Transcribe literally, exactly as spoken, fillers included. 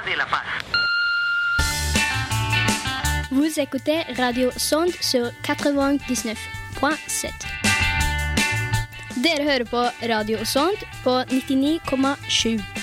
de la paz. Vous écoutez Radio Sonde sur quatre-vingt-dix-neuf point sept. Dere hører på Radio Sonde på nittini komma sju.